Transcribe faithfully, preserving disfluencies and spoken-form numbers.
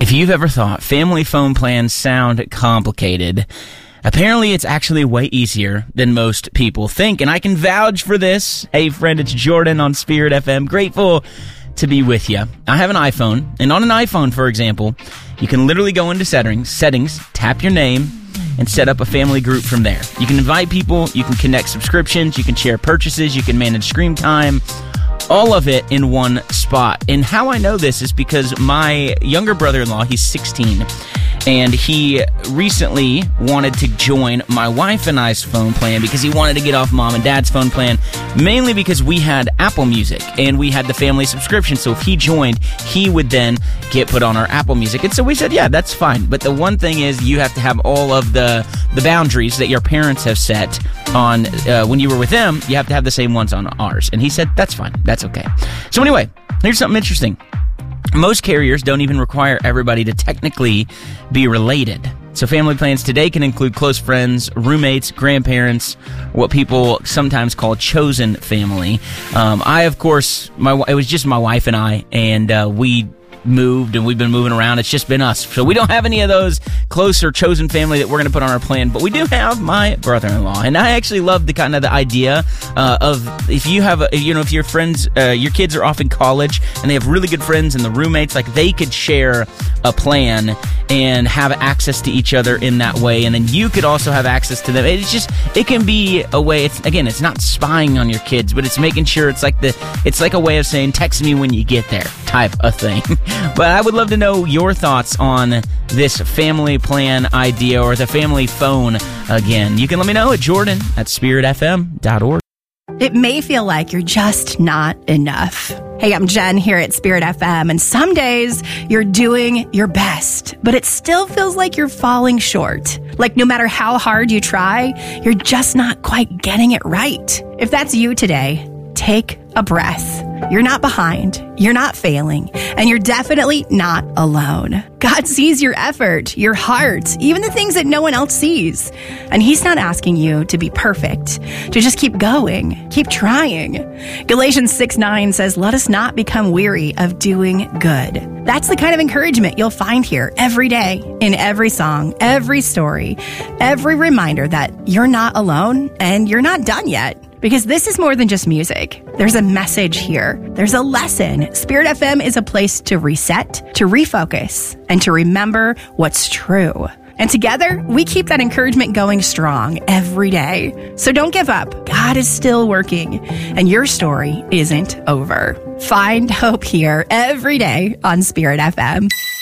If you've ever thought family phone plans sound complicated, apparently it's actually way easier than most people think, and I can vouch for this. Hey friend, it's Jordan on Spirit F M. Grateful to be with you. I have an iPhone, and on an iPhone, for example, you can literally go into settings, settings, tap your name, and set up a family group from there. You can invite people, you can connect subscriptions, you can share purchases, you can manage screen time, all of it in one spot. And how I know this is because my younger brother-in-law, he's sixteen, and he recently wanted to join my wife and I's phone plan because he wanted to get off mom and dad's phone plan, mainly because we had Apple Music and we had the family subscription. So if he joined, he would then get put on our Apple Music. And so we said, yeah, that's fine. But the one thing is you have to have all of the, the boundaries that your parents have set on uh, when you were with them. You have to have the same ones on ours. And he said, that's fine. That's okay. So anyway, here's something interesting. Most carriers don't even require everybody to technically be related. So family plans today can include close friends, roommates, grandparents, what people sometimes call chosen family. Um, I, of course, my it was just my wife and I, and uh, we moved and we've been moving around. It's just been us. So we don't have any of those close or chosen family that we're going to put on our plan, but we do have my brother-in-law. And I actually love the kind of the idea uh, of if you have, a, you know, if your friends, uh, your kids are off in college and they have really good friends and the roommates, like they could share a plan and have access to each other in that way. And then you could also have access to them. It's just, it can be a way, it's, again, it's not spying on your kids, but it's making sure it's like the, it's like a way of saying, text me when you get there type of thing. But I would love to know your thoughts on this family plan idea or the family phone again. You can let me know at Jordan at spirit f m dot org. It may feel like you're just not enough. Hey, I'm Jen here at Spirit F M, and some days you're doing your best, but it still feels like you're falling short. Like no matter how hard you try, you're just not quite getting it right. If that's you today, take a breath. You're not behind, you're not failing, and you're definitely not alone. God sees your effort, your heart, even the things that no one else sees. And He's not asking you to be perfect, to just keep going, keep trying. Galatians six nine says, let us not become weary of doing good. That's the kind of encouragement you'll find here every day, in every song, every story, every reminder that you're not alone and you're not done yet. Because this is more than just music. There's a message here. There's a lesson. Spirit F M is a place to reset, to refocus, and to remember what's true. And together, we keep that encouragement going strong every day. So don't give up. God is still working, and your story isn't over. Find hope here every day on Spirit F M.